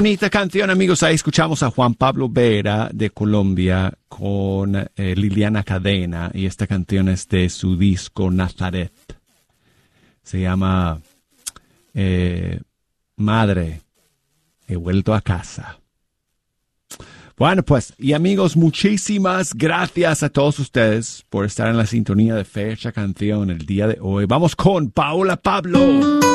bonita canción, amigos. Ahí escuchamos a Juan Pablo Vera de Colombia con Liliana Cadena. Y esta canción es de su disco Nazaret. Se llama Madre, he vuelto a casa. Bueno, pues, y amigos, muchísimas gracias a todos ustedes por estar en la sintonía de Fecha Canción el día de hoy. Vamos con Paola Pablo.